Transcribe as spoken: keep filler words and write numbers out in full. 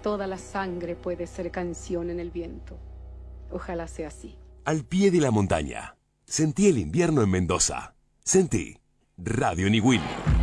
toda la sangre puede ser canción en el viento. Ojalá sea así. Al pie de la montaña. Sentí el invierno en Mendoza. Sentí Radio Niwili.